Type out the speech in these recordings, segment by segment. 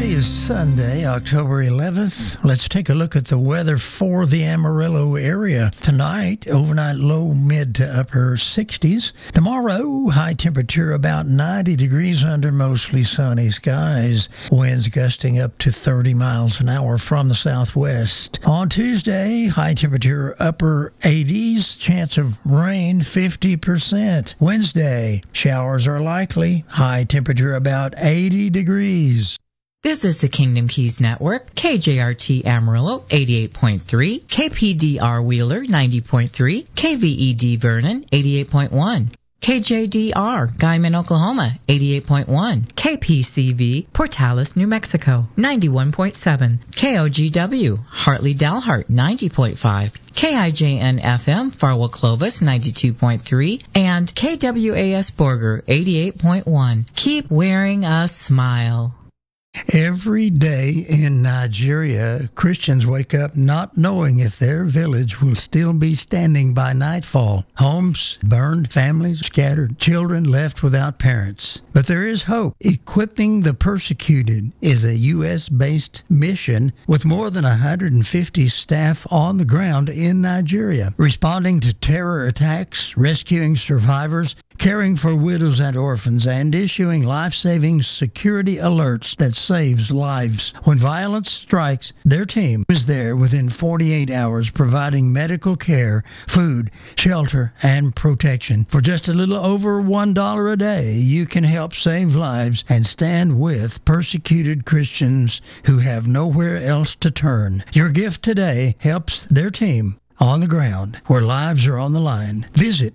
Today is Sunday, October 11th. Let's take a look at the weather for the Amarillo area. Tonight, overnight low mid to upper 60s. Tomorrow, high temperature about 90 degrees under mostly sunny skies. Winds gusting up to 30 miles an hour from the southwest. On Tuesday, high temperature upper 80s. Chance of rain 50%. Wednesday, showers are likely. High temperature about 80 degrees. This is the Kingdom Keys Network, KJRT Amarillo 88.3, KPDR Wheeler 90.3, KVED Vernon 88.1. KJDR, Guyman, Oklahoma, 88.1. KPCV, Portales, New Mexico, 91.7. KOGW, Hartley, Dalhart, 90.5. KIJN-FM, Farwell, Clovis, 92.3. And KWAS Borger, 88.1. Keep wearing a smile. Every day in Nigeria, Christians wake up not knowing if their village will still be standing by nightfall. Homes burned, families scattered, children left without parents. But there is hope. Equipping the Persecuted is a U.S.-based mission with more than 150 staff on the ground in Nigeria, responding to terror attacks, rescuing survivors, caring for widows and orphans, and issuing life-saving security alerts that saves lives. When violence strikes, their team is there within 48 hours providing medical care, food, shelter, and protection. For just a little over $1 a day, you can help save lives and stand with persecuted Christians who have nowhere else to turn. Your gift today helps their team on the ground where lives are on the line. Visit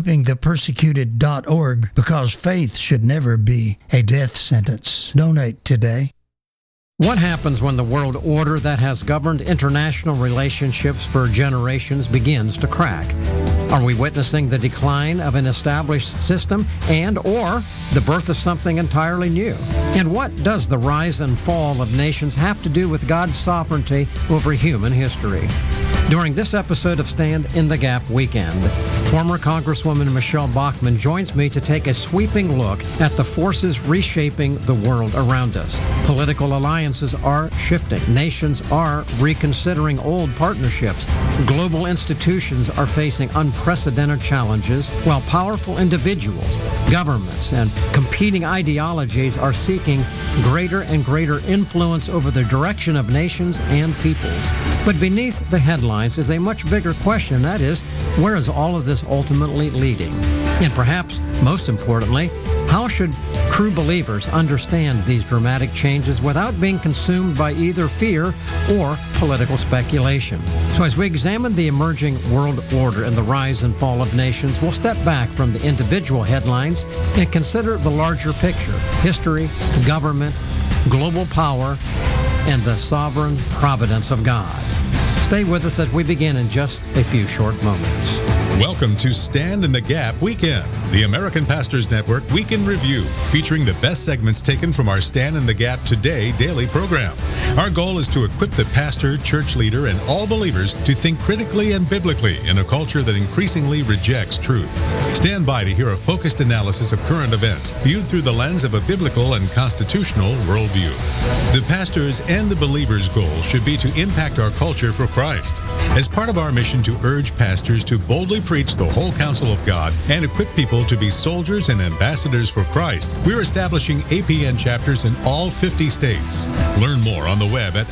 equippingthepersecuted.org because faith should never be a death sentence. Donate today. What happens when the world order that has governed international relationships for generations begins to crack? Are we witnessing the decline of an established system and or the birth of something entirely new? And what does the rise and fall of nations have to do with God's sovereignty over human history? During this episode of Stand in the Gap Weekend, former Congresswoman Michelle Bachmann joins me to take a sweeping look at the forces reshaping the world around us. Political alliances are shifting. Nations are reconsidering old partnerships. Global institutions are facing unprecedented challenges, while powerful individuals, governments, and competing ideologies are seeking greater and greater influence over the direction of nations and peoples. But beneath the headlines is a much bigger question. That is, where is all of this ultimately leading? And perhaps most importantly, how should true believers understand these dramatic changes without being consumed by either fear or political speculation? So as we examine the emerging world order and the rise and fall of nations, we'll step back from the individual headlines and consider the larger picture: history, government, global power, and the sovereign providence of God. Stay with us as we begin in just a few short moments. Welcome to Stand in the Gap Weekend, the American Pastors Network Weekend Review, featuring the best segments taken from our Stand in the Gap Today daily program. Our goal is to equip the pastor, church leader, and all believers to think critically and biblically in a culture that increasingly rejects truth. Stand by to hear a focused analysis of current events, viewed through the lens of a biblical and constitutional worldview. The pastor's and the believer's goal should be to impact our culture for Christ. As part of our mission to urge pastors to boldly preach the whole counsel of God and equip people to be soldiers and ambassadors for Christ, we're establishing APN chapters in all 50 states. Learn more on the web at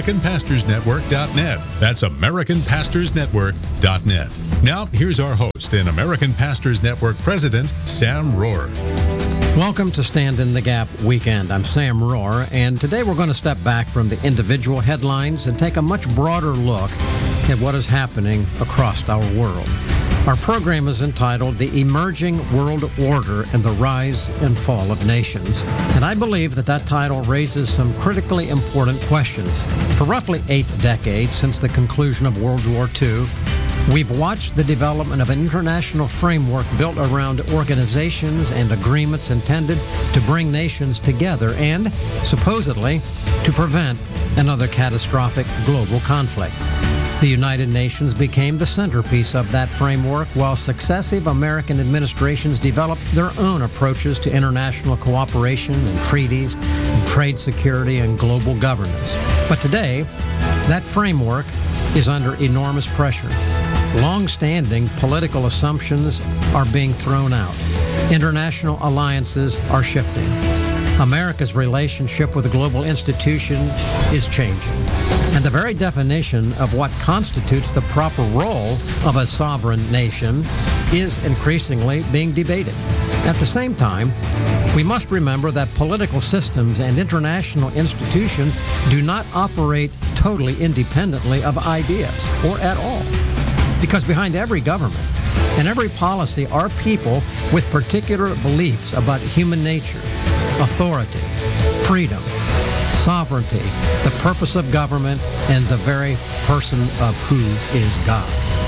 AmericanPastorsNetwork.net. That's AmericanPastorsNetwork.net. Now, here's our host and American Pastors Network President, Sam Rohrer. Welcome to Stand in the Gap Weekend. I'm Sam Rohrer, and today we're going to step back from the individual headlines and take a much broader look at what is happening across our world. Our program is entitled The Emerging World Order and the Rise and Fall of Nations. And I believe that title raises some critically important questions. For roughly 8 decades since the conclusion of World War II, we've watched the development of an international framework built around organizations and agreements intended to bring nations together and, supposedly, to prevent another catastrophic global conflict. The United Nations became the centerpiece of that framework, while successive American administrations developed their own approaches to international cooperation and treaties, and trade security and global governance. But today, that framework is under enormous pressure. Long-standing political assumptions are being thrown out. International alliances are shifting. America's relationship with a global institution is changing. And the very definition of what constitutes the proper role of a sovereign nation is increasingly being debated. At the same time, we must remember that political systems and international institutions do not operate totally independently of ideas, or at all. Because behind every government and every policy are people with particular beliefs about human nature, authority, freedom, sovereignty, the purpose of government, and the very person of who is God.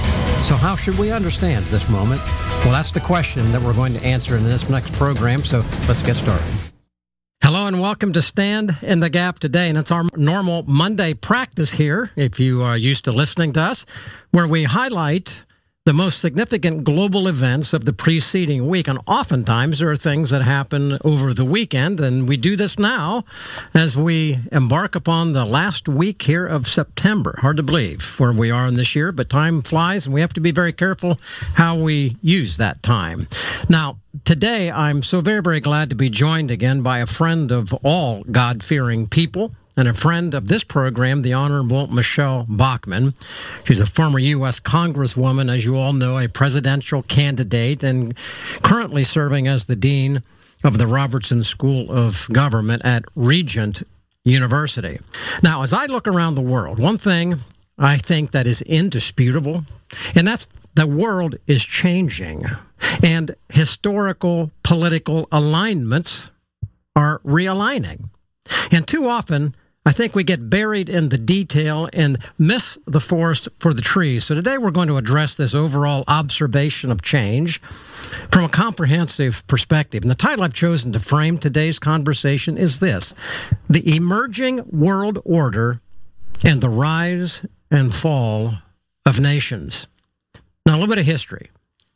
So how should we understand this moment? Well, that's the question that we're going to answer in this next program, so let's get started. Hello and welcome to Stand in the Gap today, and it's our normal Monday practice here, if you are used to listening to us, where we highlight the most significant global events of the preceding week. And oftentimes there are things that happen over the weekend, and we do this now as we embark upon the last week here of September. Hard to believe where we are in this year, but time flies, and we have to be very careful how we use that time. Now, today I'm so very, very glad to be joined again by a friend of all God-fearing people, and a friend of this program, the Honorable Michele Bachmann. She's a former U.S. Congresswoman, as you all know, a presidential candidate, and currently serving as the Dean of the Robertson School of Government at Regent University. Now, as I look around the world, one thing I think that is indisputable, and that's the world is changing, and historical political alignments are realigning. And too often, I think we get buried in the detail and miss the forest for the trees. So today we're going to address this overall observation of change from a comprehensive perspective. And the title I've chosen to frame today's conversation is this: The Emerging World Order and the Rise and Fall of Nations. Now, a little bit of history.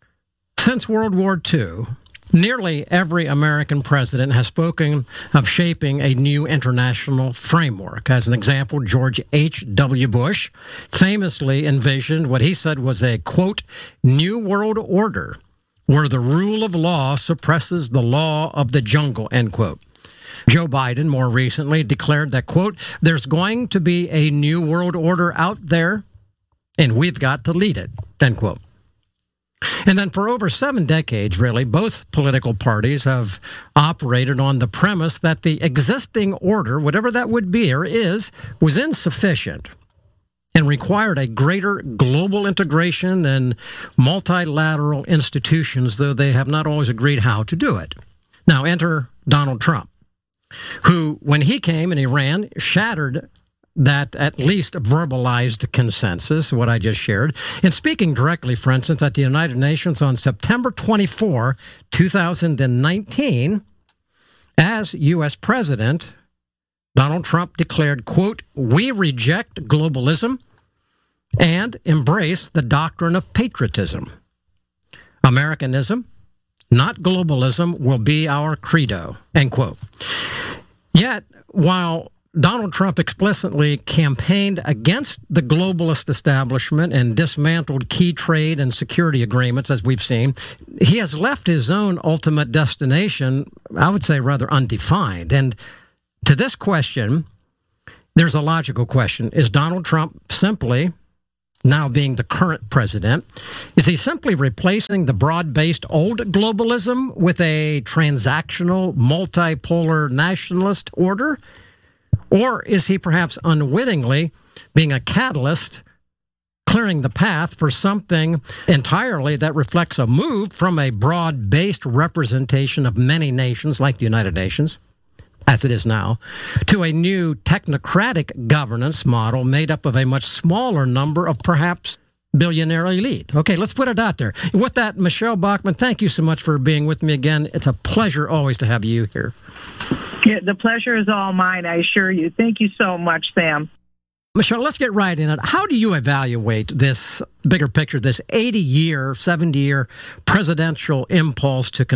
Since World War II, nearly every American president has spoken of shaping a new international framework. As an example, George H.W. Bush famously envisioned what he said was a, quote, new world order where the rule of law suppresses the law of the jungle, end quote. Joe Biden more recently declared that, quote, there's going to be a new world order out there and we've got to lead it, end quote. And then for over 7 decades, really, both political parties have operated on the premise that the existing order, whatever that would be or is, was insufficient and required a greater global integration and multilateral institutions, though they have not always agreed how to do it. Now, enter Donald Trump, who, when he came and he ran, shattered that at least verbalized consensus, what I just shared. And speaking directly, for instance, at the United Nations on September 24, 2019, as U.S. President, Donald Trump declared, quote, we reject globalism and embrace the doctrine of patriotism. Americanism, not globalism, will be our credo, end quote. Yet, while Donald Trump explicitly campaigned against the globalist establishment and dismantled key trade and security agreements, as we've seen, he has left his own ultimate destination, I would say, rather undefined. And to this question, there's a logical question. Is Donald Trump simply, now being the current president, is he simply replacing the broad-based old globalism with a transactional, multipolar nationalist order? Or is he perhaps unwittingly being a catalyst, clearing the path for something entirely that reflects a move from a broad-based representation of many nations like the United Nations, as it is now, to a new technocratic governance model made up of a much smaller number of perhaps billionaire elite? Okay, let's put it out there. With that, Michele Bachmann, thank you so much for being with me again. It's a pleasure always to have you here. Yeah, the pleasure is all mine, I assure you. Thank you so much, Sam. Michelle, let's get right in it. How do you evaluate this bigger picture, this 80-year, 70-year presidential impulse to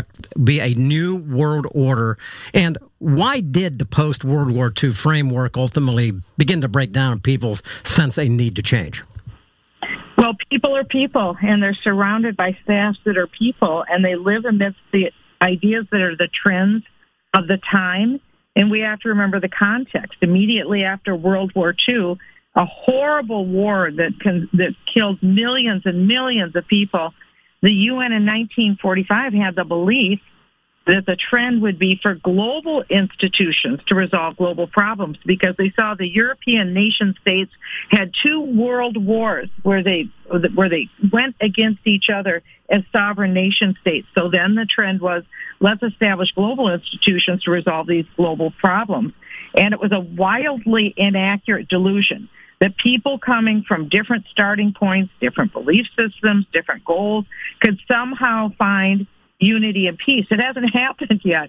be a new world order? And why did the post-World War II framework ultimately begin to break down and people sense a need to change? Well, people are people, and they're surrounded by staffs that are people, and they live amidst the ideas that are the trends of the time. And we have to remember the context. Immediately after World War II, a horrible war that killed millions and millions of people, the UN in 1945 had the belief that the trend would be for global institutions to resolve global problems, because they saw the European nation states had two world wars where they went against each other as sovereign nation states. So then the trend was, let's establish global institutions to resolve these global problems. And it was a wildly inaccurate delusion that people coming from different starting points, different belief systems, different goals, could somehow find unity and peace. It hasn't happened yet.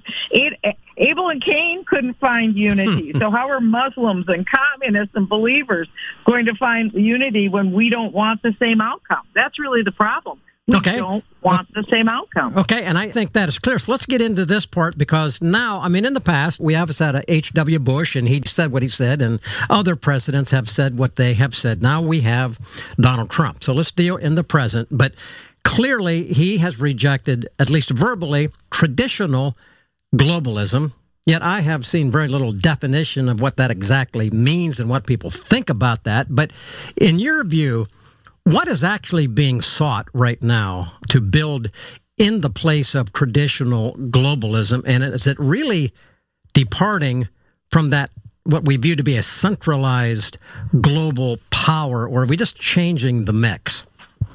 Abel and Cain couldn't find unity. So how are Muslims and communists and believers going to find unity when we don't want the same outcome? That's really the problem. We don't want the same outcome. Okay, and I think that is clear. So let's get into this part, because now, I mean, in the past, we have had H.W. Bush, and he said what he said, and other presidents have said what they have said. Now we have Donald Trump. So let's deal in the present. But clearly, he has rejected, at least verbally, traditional globalism. Yet I have seen very little definition of what that exactly means and what people think about that. But in your view, what is actually being sought right now to build in the place of traditional globalism? And is it really departing from that, what we view to be a centralized global power, or are we just changing the mix?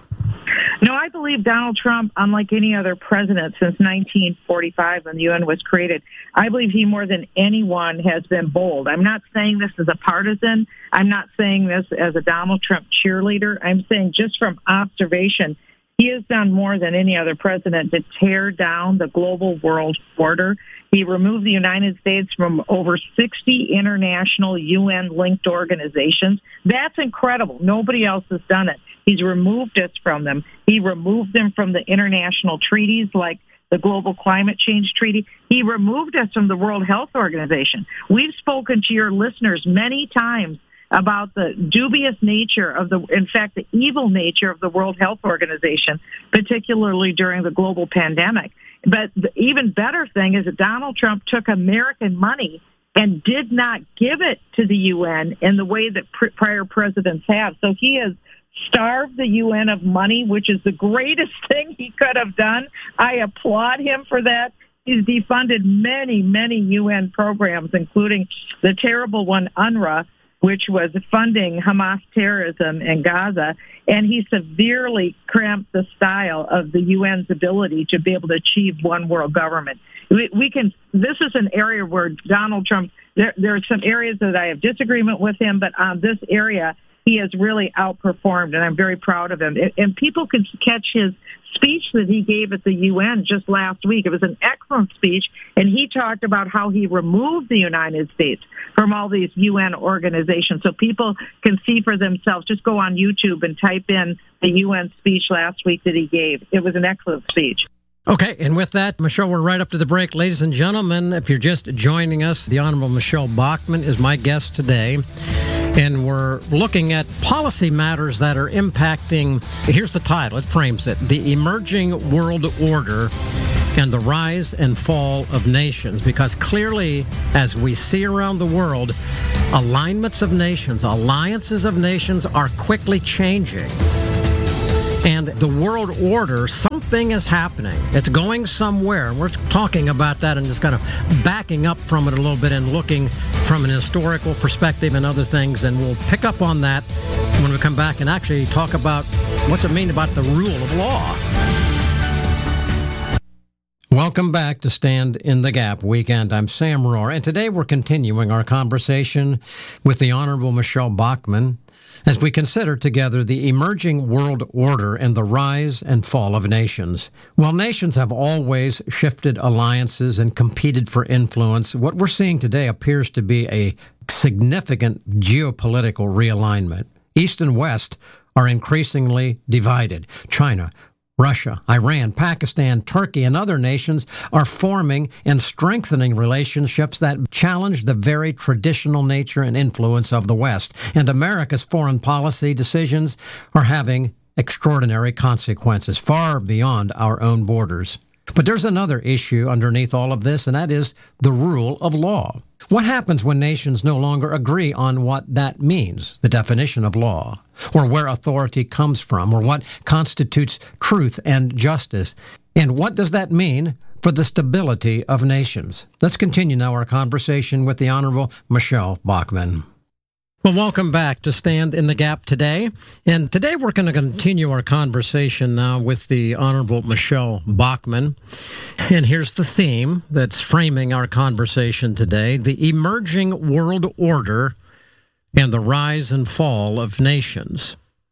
No, I believe Donald Trump, unlike any other president since 1945 when the UN was created, I believe he more than anyone has been bold. I'm not saying this as a partisan. I'm not saying this as a Donald Trump cheerleader. I'm saying just from observation, he has done more than any other president to tear down the global world order. He removed the United States from over 60 international UN-linked organizations. That's incredible. Nobody else has done it. He's removed us from them. He removed them from the international treaties like the Global Climate Change Treaty. He removed us from the World Health Organization. We've spoken to your listeners many times about the dubious nature of the evil nature of the World Health Organization, particularly during the global pandemic. But the even better thing is that Donald Trump took American money and did not give it to the UN in the way that prior presidents have. So he has starved the UN of money, which is the greatest thing he could have done. I applaud him for that. He's defunded many, many UN programs, including the terrible one, UNRWA, which was funding Hamas terrorism in Gaza, and he severely cramped the style of the UN's ability to be able to achieve one world government. This is an area where Donald Trump, there are some areas that I have disagreement with him, but on this area, he has really outperformed, and I'm very proud of him. And people can catch his speech that he gave at the UN just last week. It was an excellent speech, and he talked about how he removed the United States from all these UN organizations. So people can see for themselves. Just go on YouTube and type in the UN speech last week that he gave. It was an excellent speech. Okay, and with that, Michelle, we're right up to the break. Ladies and gentlemen, if you're just joining us, the Honorable Michelle Bachmann is my guest today, and we're looking at policy matters that are impacting, here's the title, it frames it, The Emerging World Order and the Rise and Fall of Nations, because clearly, as we see around the world, alignments of nations, alliances of nations are quickly changing. And the world order, something is happening. It's going somewhere. We're talking about that and just kind of backing up from it a little bit and looking from an historical perspective and other things. And we'll pick up on that when we come back and actually talk about what's it mean about the rule of law. Welcome back to Stand in the Gap Weekend. I'm Sam Rohr, and today we're continuing our conversation with the Honorable Michelle Bachmann as we consider together the emerging world order and the rise and fall of nations. While nations have always shifted alliances and competed for influence, what we're seeing today appears to be a significant geopolitical realignment. East and West are increasingly divided. China, Russia, Iran, Pakistan, Turkey, and other nations are forming and strengthening relationships that challenge the very traditional nature and influence of the West. And America's foreign policy decisions are having extraordinary consequences far beyond our own borders. But there's another issue underneath all of this, and that is the rule of law. What happens when nations no longer agree on what that means, the definition of law, or where authority comes from, or what constitutes truth and justice? And what does that mean for the stability of nations? Let's continue now our conversation with the Honorable Michele Bachmann. Well, welcome back to Stand in the Gap today. And today we're going to continue our conversation now with the Honorable Michele Bachmann. And here's the theme that's framing our conversation today: the emerging world order and the rise and fall of nations.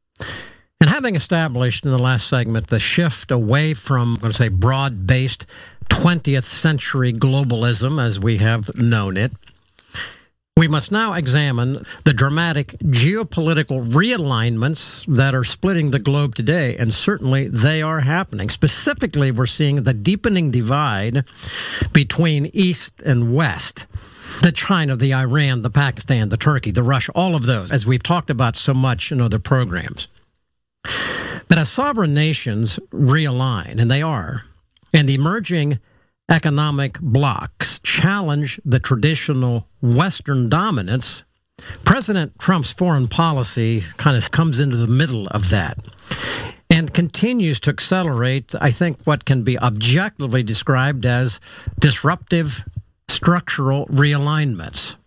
And having established in the last segment the shift away from, I'm going to say, broad-based 20th century globalism as we have known it, we must now examine the dramatic geopolitical realignments that are splitting the globe today, and certainly they are happening. Specifically, we're seeing the deepening divide between East and West. The China, the Iran, the Pakistan, the Turkey, the Russia, all of those, as we've talked about so much in other programs. But as sovereign nations realign, and they are, and emerging economic blocs challenge the traditional Western dominance, President Trump's foreign policy kind of comes into the middle of that and continues to accelerate, I think, what can be objectively described as disruptive structural realignments.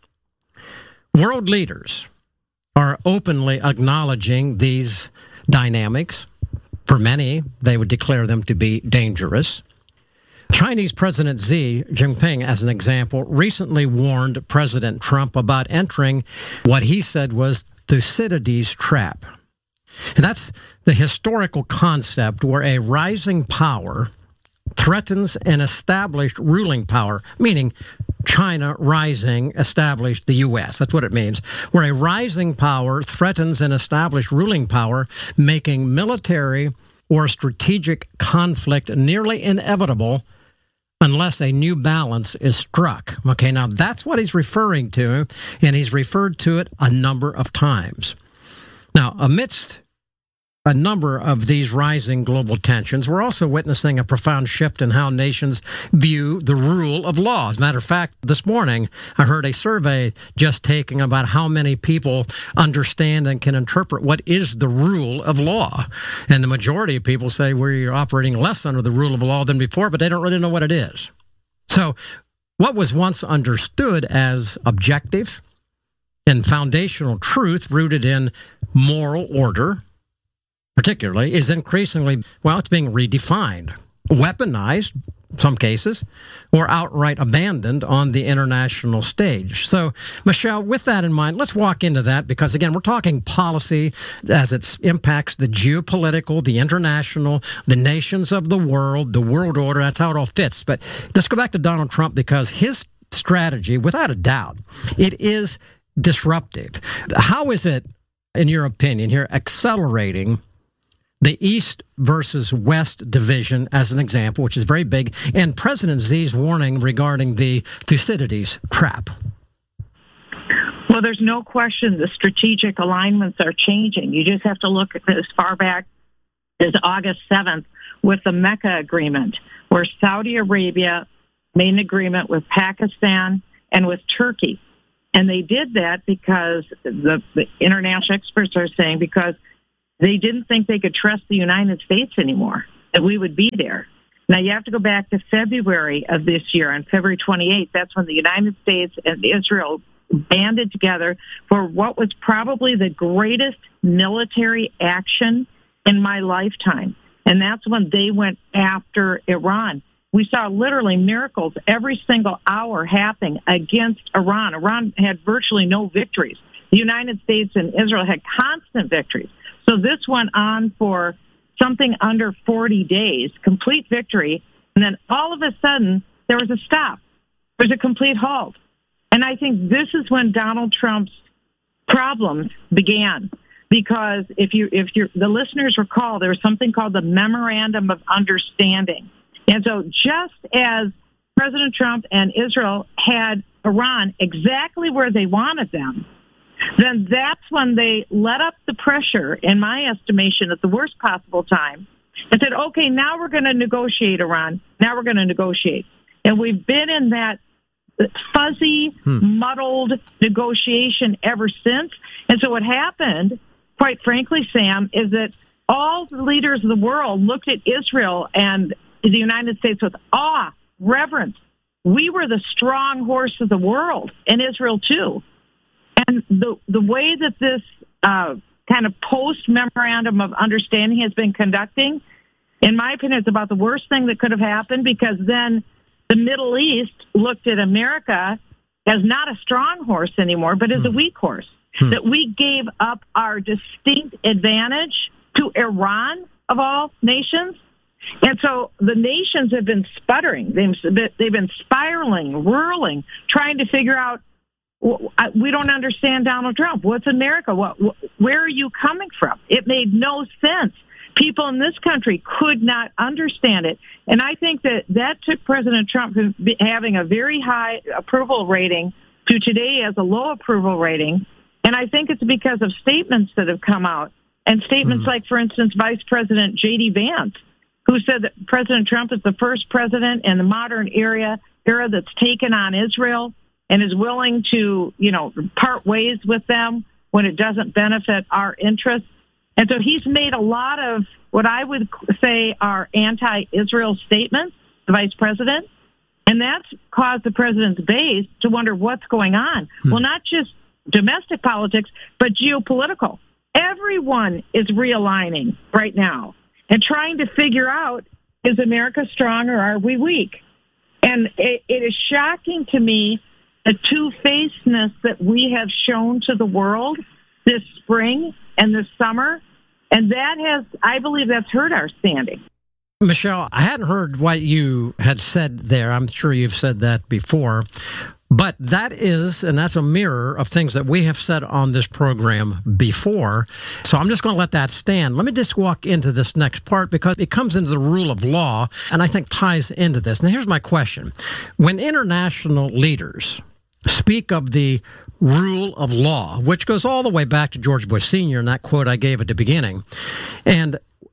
World leaders are openly acknowledging these dynamics. For many, they would declare them to be dangerous. Chinese President Xi Jinping, as an example, recently warned President Trump about entering what he said was Thucydides' trap. And that's the historical concept where a rising power threatens an established ruling power, meaning China rising established the U.S. That's what it means. Where a rising power threatens an established ruling power, making military or strategic conflict nearly inevitable unless a new balance is struck. Okay, now that's what he's referring to, and he's referred to it a number of times. Now, amidst a number of these rising global tensions, we're also witnessing a profound shift in how nations view the rule of law. As a matter of fact, this morning, I heard a survey just taken about how many people understand and can interpret what is the rule of law. And the majority of people say we're operating less under the rule of law than before, but they don't really know what it is. So what was once understood as objective and foundational truth rooted in moral order, particularly, is increasingly, it's being redefined, weaponized, in some cases, or outright abandoned on the international stage. So, Michele, with that in mind, let's walk into that because, again, we're talking policy as it impacts the geopolitical, the international, the nations of the world order. That's how it all fits. But let's go back to Donald Trump because his strategy, without a doubt, it is disruptive. How is it, in your opinion, here accelerating the East versus West division, as an example, which is very big, and President Xi's warning regarding the Thucydides trap? Well, there's no question the strategic alignments are changing. You just have to look at as far back as August 7th with the Mecca Agreement, where Saudi Arabia made an agreement with Pakistan and with Turkey. And they did that because the international experts are saying because they didn't think they could trust the United States anymore, that we would be there. Now, you have to go back to February of this year. On February 28th, that's when the United States and Israel banded together for what was probably the greatest military action in my lifetime. And that's when they went after Iran. We saw literally miracles every single hour happening against Iran. Iran had virtually no victories. The United States and Israel had constant victories. So this went on for something under 40 days, complete victory, and then all of a sudden there was a stop. There was a complete halt. And And I think this is when Donald Trump's problems began. Because if the listeners recall, there was something called the Memorandum of Understanding. And so just as President Trump and Israel had Iran exactly where they wanted them, then that's when they let up the pressure, in my estimation, at the worst possible time, and said, okay, now we're going to negotiate, Iran. Now we're going to negotiate. And we've been in that fuzzy, muddled negotiation ever since. And so what happened, quite frankly, Sam, is that all the leaders of the world looked at Israel and the United States with awe, reverence. We were the strong horse of the world, and Israel too. And the way that this kind of post-memorandum of understanding has been conducting, in my opinion, it's about the worst thing that could have happened, because then the Middle East looked at America as not a strong horse anymore, but as a weak horse. That we gave up our distinct advantage to Iran, of all nations. And so the nations have been sputtering. They've been spiraling, whirling, trying to figure out, we don't understand Donald Trump. What's America? Where are you coming from? It made no sense. People in this country could not understand it. And I think that took President Trump from having a very high approval rating to today as a low approval rating. And I think it's because of statements that have come out, and statements like, for instance, Vice President J.D. Vance, who said that President Trump is the first president in the modern era that's taken on Israel and is willing to, part ways with them when it doesn't benefit our interests. And so he's made a lot of what I would say are anti-Israel statements, the vice president, and that's caused the president's base to wonder what's going on. Well, not just domestic politics, but geopolitical. Everyone is realigning right now and trying to figure out, is America strong or are we weak? And it is shocking to me the two-facedness that we have shown to the world this spring and this summer. And I believe that's hurt our standing. Michelle, I hadn't heard what you had said there. I'm sure you've said that before. But that's a mirror of things that we have said on this program before. So I'm just going to let that stand. Let me just walk into this next part, because it comes into the rule of law and I think ties into this. Now, here's my question. When international leaders speak of the rule of law, which goes all the way back to George Bush Sr. and that quote I gave at the beginning, and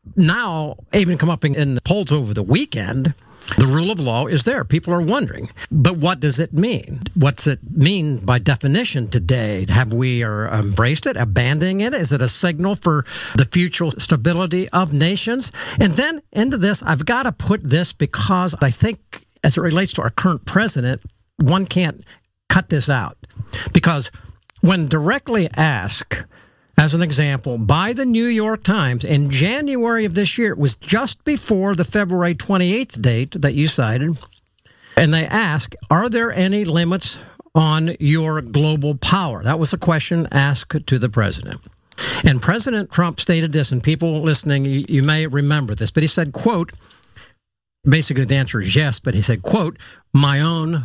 now even come up in the polls over the weekend, the rule of law is there. People are wondering, but what does it mean? What's it mean by definition today? Have we embraced it, abandoning it? Is it a signal for the future stability of nations? And then into this, I've got to put this, because I think as it relates to our current president, one can't cut this out. Because when directly asked, as an example, by the New York Times in January of this year, it was just before the February 28th date that you cited, and they asked, are there any limits on your global power? That was a question asked to the president. And President Trump stated this, and people listening, you may remember this, but he said, quote, basically the answer is yes, but he said, quote, my own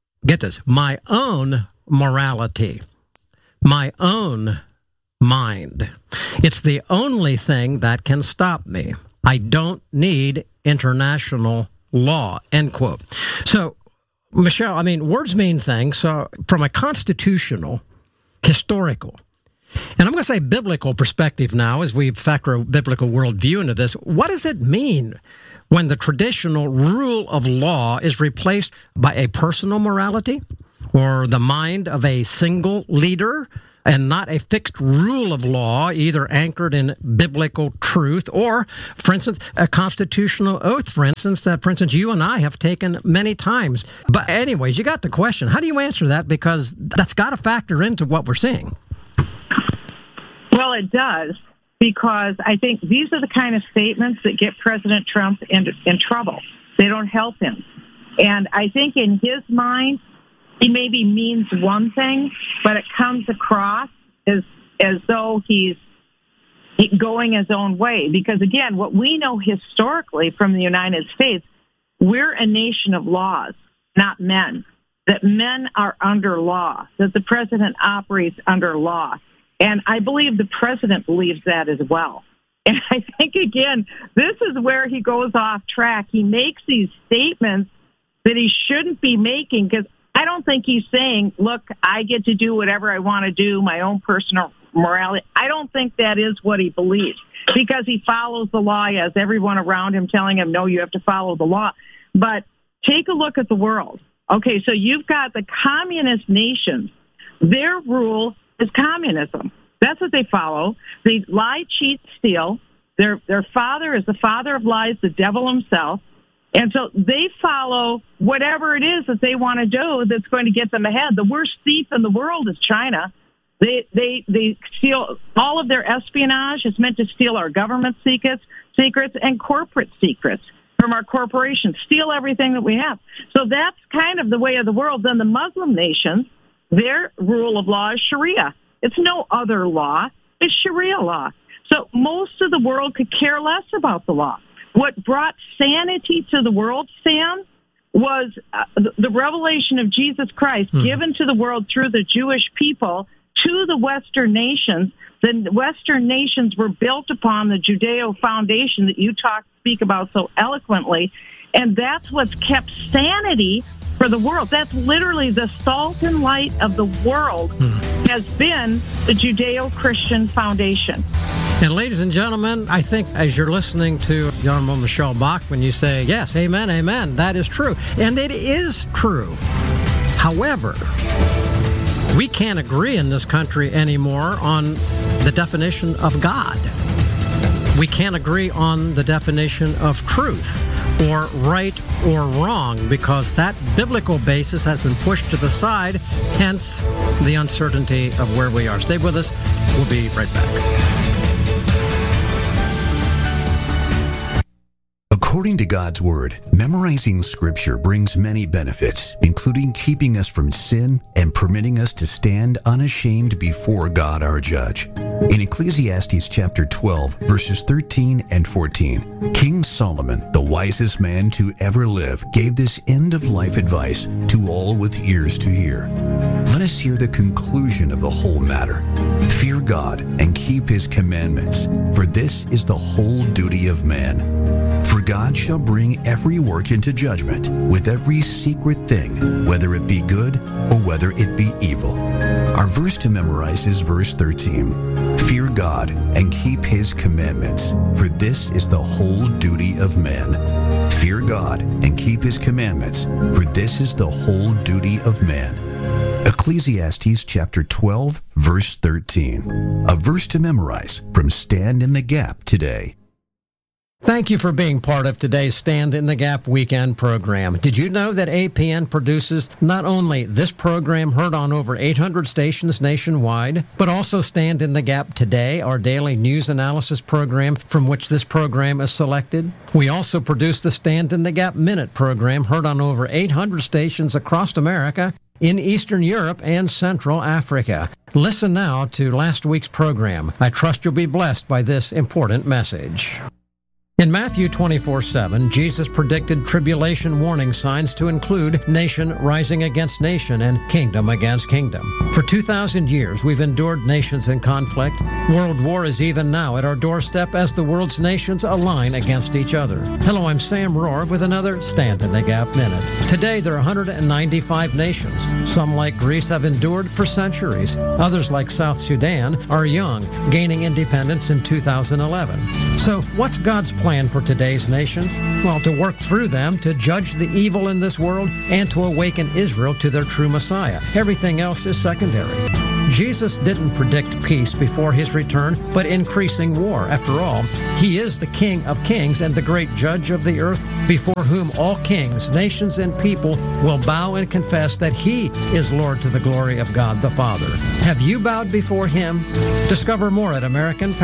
morality, my own mind. It's the only thing that can stop me. I don't need international law, end quote. So, Michelle, words mean things. So from a constitutional, historical, and I'm going to say biblical perspective now, as we factor a biblical worldview into this, what does it mean when the traditional rule of law is replaced by a personal morality or the mind of a single leader, and not a fixed rule of law, either anchored in biblical truth or, for instance, a constitutional oath, for instance, you and I have taken many times. But anyways, you got the question. How do you answer that? Because that's got to factor into what we're seeing. Well, it does, because I think these are the kind of statements that get President Trump in trouble. They don't help him. And I think in his mind, he maybe means one thing, but it comes across as though he's going his own way. Because, again, what we know historically from the United States, we're a nation of laws, not men. that men are under law, that the president operates under law. And I believe the president believes that as well. And I think, again, this is where he goes off track. He makes these statements that he shouldn't be making, because I don't think he's saying, look, I get to do whatever I want to do, my own personal morality. I don't think that is what he believes, because he follows the law. He has everyone around him telling him, no, you have to follow the law. But take a look at the world. Okay, so you've got the communist nations. Their rule is communism. That's what they follow. They lie, cheat, steal. Their father is the father of lies, the devil himself. And so they follow whatever it is that they want to do that's going to get them ahead. The worst thief in the world is China. They steal all of their espionage. It's meant to steal our government secrets and corporate secrets from our corporations, steal everything that we have. So that's kind of the way of the world. Then the Muslim nations, their rule of law is Sharia. It's no other law. It's Sharia law. So most of the world could care less about the law. What brought sanity to the world, Sam, was the revelation of Jesus Christ given to the world through the Jewish people to the Western nations. The Western nations were built upon the Judeo foundation that you speak about so eloquently, and that's what's kept sanity for the world. That's literally the salt and light of the world has been the Judeo-Christian foundation. And ladies and gentlemen, I think as you're listening to the Honorable Michelle Bachmann, you say, yes, amen, amen, that is true. And it is true. However, we can't agree in this country anymore on the definition of God. We can't agree on the definition of truth or right or wrong, because that biblical basis has been pushed to the side, hence the uncertainty of where we are. Stay with us. We'll be right back. According to God's Word, memorizing Scripture brings many benefits, including keeping us from sin and permitting us to stand unashamed before God our Judge. In Ecclesiastes chapter 12, verses 13 and 14, King Solomon, the wisest man to ever live, gave this end-of-life advice to all with ears to hear. Let us hear the conclusion of the whole matter. Fear God and keep His commandments, for this is the whole duty of man. For God shall bring every work into judgment with every secret thing, whether it be good or whether it be evil. Our verse to memorize is verse 13. Fear God and keep His commandments, for this is the whole duty of man. Fear God and keep His commandments, for this is the whole duty of man. Ecclesiastes chapter 12, verse 13. A verse to memorize from Stand in the Gap today. Thank you for being part of today's Stand in the Gap weekend program. Did you know that APN produces not only this program heard on over 800 stations nationwide, but also Stand in the Gap Today, our daily news analysis program from which this program is selected? We also produce the Stand in the Gap Minute program heard on over 800 stations across America, in Eastern Europe and Central Africa. Listen now to last week's program. I trust you'll be blessed by this important message. In Matthew 24:7, Jesus predicted tribulation warning signs to include nation rising against nation and kingdom against kingdom. For 2,000 years, we've endured nations in conflict. World war is even now at our doorstep as the world's nations align against each other. Hello, I'm Sam Rohr with another Stand in the Gap Minute. Today, there are 195 nations. Some, like Greece, have endured for centuries. Others, like South Sudan, are young, gaining independence in 2011. So, what's God's plan for today's nations? Well, to work through them, to judge the evil in this world, and to awaken Israel to their true Messiah. Everything else is secondary. Jesus didn't predict peace before His return, but increasing war. After all, He is the King of kings and the great judge of the earth, before whom all kings, nations, and people will bow and confess that He is Lord to the glory of God the Father. Have you bowed before Him? Discover more at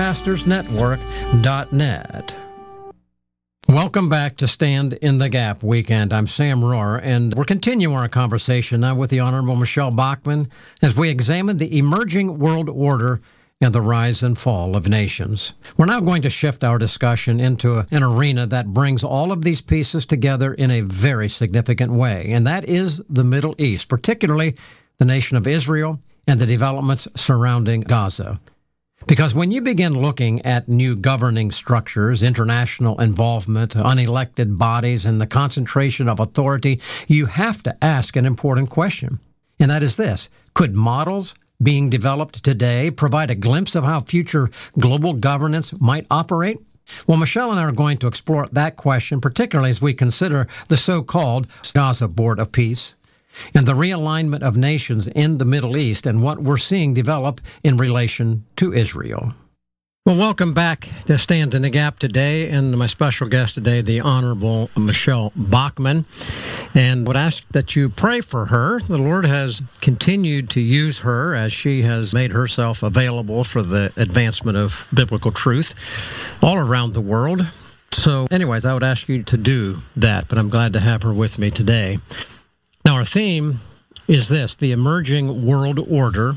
AmericanPastorsNetwork.net. Welcome back to Stand in the Gap Weekend. I'm Sam Rohr, and we're continuing our conversation now with the Honorable Michelle Bachmann as we examine the emerging world order and the rise and fall of nations. We're now going to shift our discussion into an arena that brings all of these pieces together in a very significant way, and that is the Middle East, particularly the nation of Israel and the developments surrounding Gaza. Because when you begin looking at new governing structures, international involvement, unelected bodies, and the concentration of authority, you have to ask an important question, and that is this: could models being developed today provide a glimpse of how future global governance might operate? Well, Michelle and I are going to explore that question, particularly as we consider the so-called Gaza Board of Peace and the realignment of nations in the Middle East and what we're seeing develop in relation to Israel. Well, welcome back to Stand in the Gap today, and my special guest today, the Honorable Michelle Bachmann. And would ask that you pray for her. The Lord has continued to use her as she has made herself available for the advancement of biblical truth all around the world. So anyways, I would ask you to do that, but I'm glad to have her with me today. Now, our theme is this: the emerging world order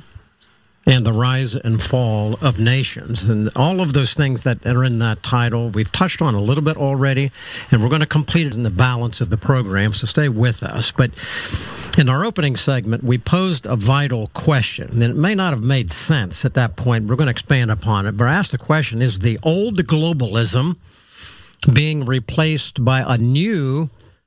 and the rise and fall of nations. And all of those things that are in that title, we've touched on a little bit already, and we're going to complete it in the balance of the program, so stay with us. But in our opening segment, we posed a vital question, and it may not have made sense at that point. We're going to expand upon it, but I asked the question: is the old globalism being replaced by a new,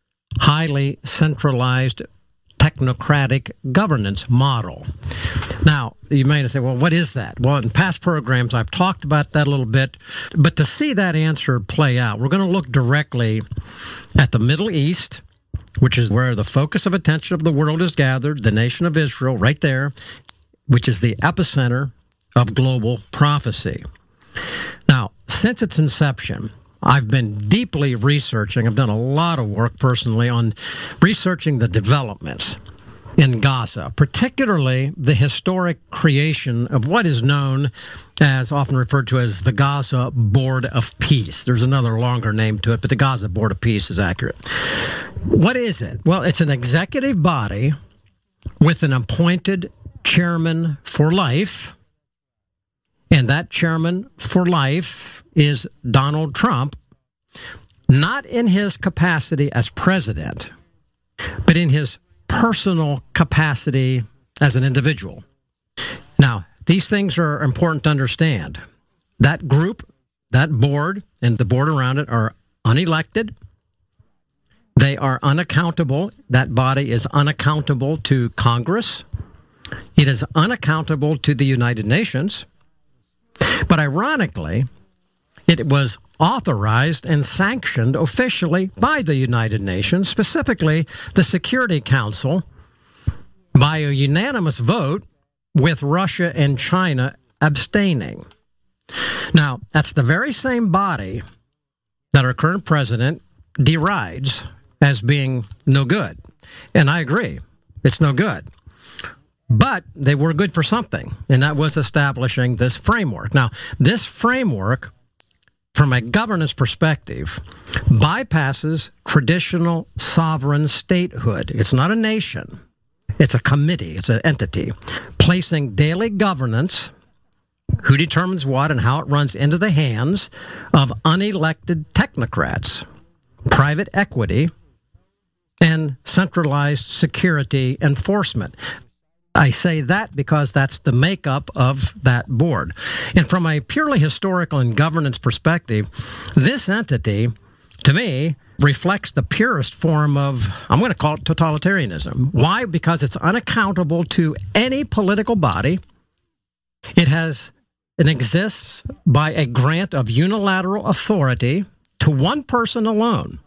highly centralized, technocratic governance model? Now, you may say, well, what is that? Well, in past programs, I've talked about that a little bit. But to see that answer play out, we're going to look directly at the Middle East, which is where the focus of attention of the world is gathered, the nation of Israel, right there, which is the epicenter of global prophecy. Now, since its inception, I've been deeply researching. I've done a lot of work personally on researching the developments in Gaza, particularly the historic creation of what is known as, often referred to as, the Gaza Board of Peace. There's another longer name to it, but the Gaza Board of Peace is accurate. What is it? Well, it's an executive body with an appointed chairman for life, and that chairman for life is Donald Trump, not in his capacity as president, but in his personal capacity as an individual. Now, these things are important to understand. That group, that board, and the board around it are unelected. They are unaccountable. That body is unaccountable to Congress. It is unaccountable to the United Nations. But ironically, it was authorized and sanctioned officially by the United Nations, specifically the Security Council, by a unanimous vote with Russia and China abstaining. Now, that's the very same body that our current president derides as being no good. And I agree, it's no good. But they were good for something, and that was establishing this framework. Now, this framework, from a governance perspective, bypasses traditional sovereign statehood. It's not a nation. It's a committee. It's an entity placing daily governance, who determines what and how it runs, into the hands of unelected technocrats, private equity, and centralized security enforcement. I say that because that's the makeup of that board. And from a purely historical and governance perspective, this entity, to me, reflects the purest form of, I'm going to call it totalitarianism. Why? Because it's unaccountable to any political body. It exists by a grant of unilateral authority to one person alone.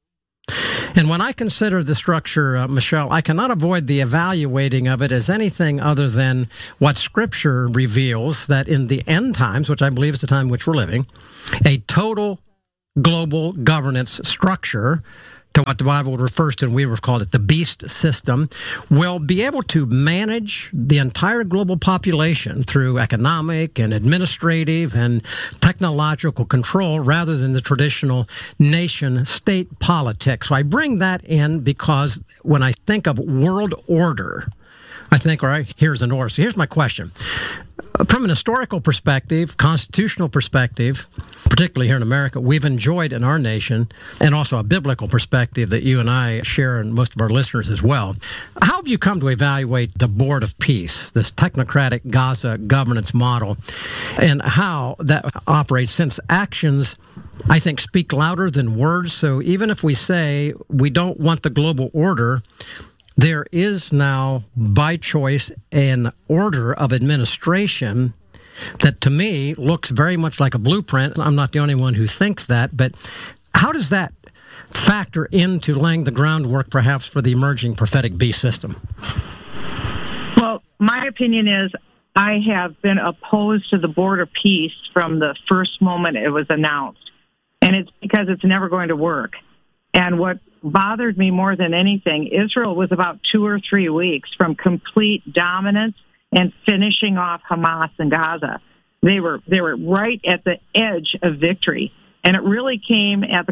And when I consider the structure, Michelle, I cannot avoid the evaluating of it as anything other than what Scripture reveals, that in the end times, which I believe is the time in which we're living, a total global governance structure, to what the Bible refers to, and we have called it the beast system, will be able to manage the entire global population through economic and administrative and technological control rather than the traditional nation-state politics. So I bring that in because when I think of world order, I think, or here's the north. So here's my question. From an historical perspective, constitutional perspective, particularly here in America, we've enjoyed in our nation, and also a biblical perspective that you and I share and most of our listeners as well. How have you come to evaluate the Board of Peace, this technocratic Gaza governance model, and how that operates, since actions, I think, speak louder than words? So even if we say we don't want the global order, there is now, by choice, an order of administration that, to me, looks very much like a blueprint. I'm not the only one who thinks that, but how does that factor into laying the groundwork, perhaps, for the emerging prophetic beast system? Well, my opinion is I have been opposed to the Board of Peace from the first moment it was announced, and it's because it's never going to work. And what bothered me more than anything, Israel was about 2 or 3 weeks from complete dominance and finishing off Hamas in Gaza. They were right at the edge of victory. And it really came at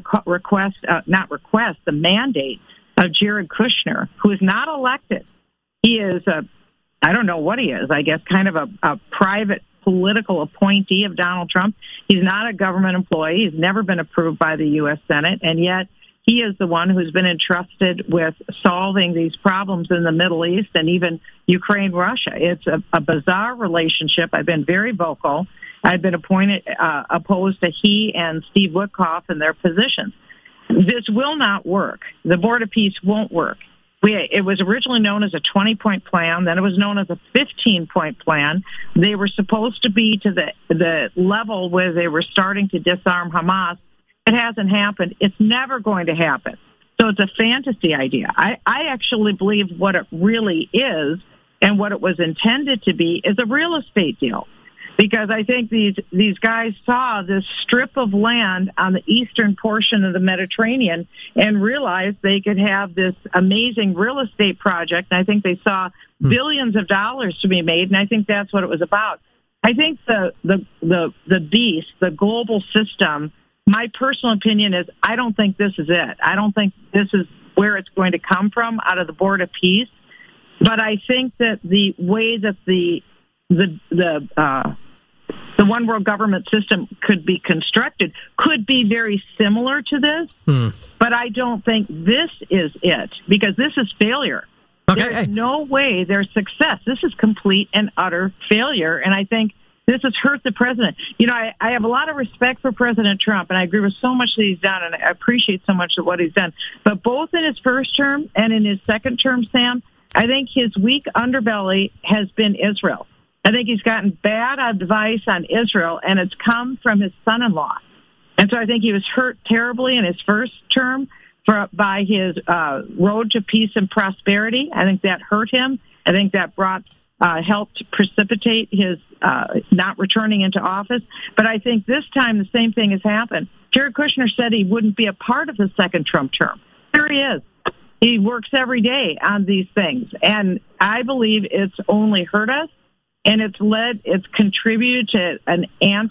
the the mandate of Jared Kushner, who is not elected. He is I don't know what he is, I guess kind of a private political appointee of Donald Trump. He's not a government employee. He's never been approved by the U.S. Senate, and yet he is the one who's been entrusted with solving these problems in the Middle East and even Ukraine, Russia. It's a bizarre relationship. I've been very vocal. I've been opposed to he and Steve Witkoff in their positions. This will not work. The Board of Peace won't work. It was originally known as a 20-point plan. Then it was known as a 15-point plan. They were supposed to be to the level where they were starting to disarm Hamas. It hasn't happened. It's never going to happen. So it's a fantasy idea. I actually believe what it really is and what it was intended to be is a real estate deal. Because I think these guys saw this strip of land on the eastern portion of the Mediterranean and realized they could have this amazing real estate project. And I think they saw billions of dollars to be made, and I think that's what it was about. I think the beast, the global system, my personal opinion is I don't think this is it. I don't think this is where it's going to come from out of the Board of Peace. But I think that the way that the one world government system could be constructed could be very similar to this. But I don't think this is it, because this is failure. Okay. There's no way there's success. This is complete and utter failure. And I think this has hurt the president. You know, I have a lot of respect for President Trump, and I agree with so much that he's done, and I appreciate so much of what he's done. But both in his first term and in his second term, Sam, I think his weak underbelly has been Israel. I think he's gotten bad advice on Israel, and it's come from his son-in-law. And so I think he was hurt terribly in his first term by his road to peace and prosperity. I think that hurt him. I think that helped precipitate his not returning into office. But I think this time the same thing has happened. Jared Kushner said he wouldn't be a part of the second Trump term. Here he is. He works every day on these things. And I believe it's only hurt us, and it's contributed to an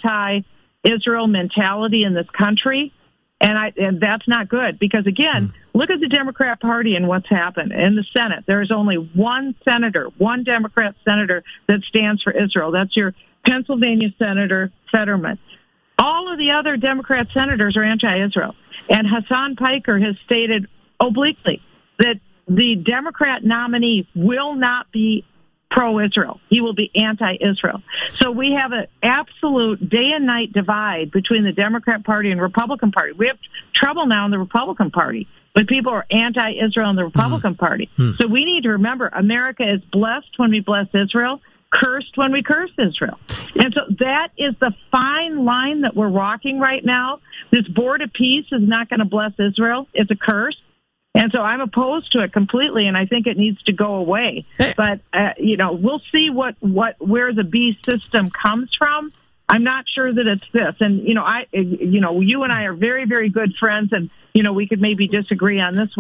anti-Israel mentality in this country. And that's not good, because, again, look at the Democrat Party and what's happened in the Senate. There's only one Democrat senator that stands for Israel. That's your Pennsylvania Senator Fetterman. All of the other Democrat senators are anti-Israel. And Hassan Piker has stated obliquely that the Democrat nominee will not be pro-Israel. He will be anti-Israel. So we have an absolute day and night divide between the Democrat Party and Republican Party. We have trouble now in the Republican Party, but people are anti-Israel in the Republican Party. So we need to remember, America is blessed when we bless Israel, cursed when we curse Israel. And so that is the fine line that we're walking right now. This Board of Peace is not going to bless Israel. It's a curse. And so I'm opposed to it completely, and I think it needs to go away. But we'll see where the beast system comes from. I'm not sure that it's this. And you and I are very, very good friends, and we could maybe disagree on this one.